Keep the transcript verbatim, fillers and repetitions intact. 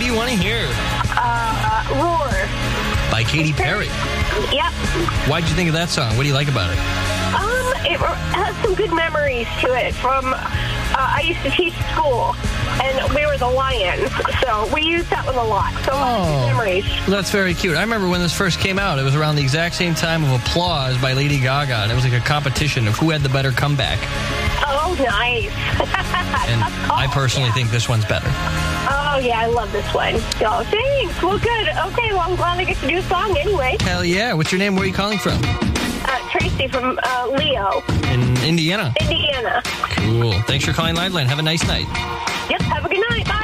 do you want to hear? Uh, Roar. By Katy Perry. Yep. Why'd you think of that song? What do you like about it? Um, it has some good memories to it from, uh, I used to teach school, and we were the Lions, so we used that one a lot. So a lot of good memories. Well, that's very cute. I remember when this first came out, it was around the exact same time of Applause by Lady Gaga, and it was like a competition of who had the better comeback. Oh, nice. And I personally yeah. think this one's better. Oh, yeah, I love this one. So, thanks. Well, good. Okay, well, I'm glad I get to do a song anyway. Hell yeah. What's your name? Where are you calling from? Uh, Tracy from uh, Leo. In Indiana. Indiana. Cool. Thanks for calling Liveline. Have a nice night. Yep, have a good night. Bye.